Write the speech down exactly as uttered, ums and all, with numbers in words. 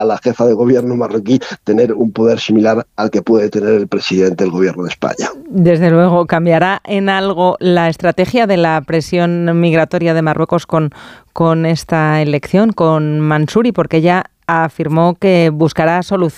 a la jefa de gobierno marroquí tener un poder similar al que puede tener el presidente del gobierno de España. Desde luego, ¿cambiará en algo la estrategia de la presión migratoria de Marruecos con, con esta elección, con Mansouri? Porque ya afirmó que buscará soluciones